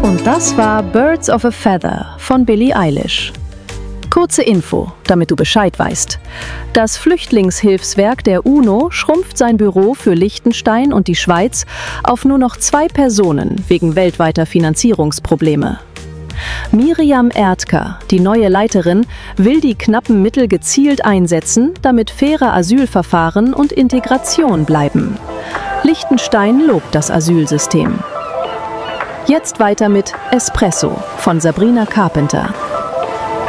Und das war Birds of a Feather von Billie Eilish. Kurze Info, damit du Bescheid weißt. Das Flüchtlingshilfswerk der UNO schrumpft sein Büro für Liechtenstein und die Schweiz auf nur noch 2 Personen wegen weltweiter Finanzierungsprobleme. Miriam Erdker, die neue Leiterin, will die knappen Mittel gezielt einsetzen, damit faire Asylverfahren und Integration bleiben. Liechtenstein lobt das Asylsystem. Jetzt weiter mit Espresso von Sabrina Carpenter.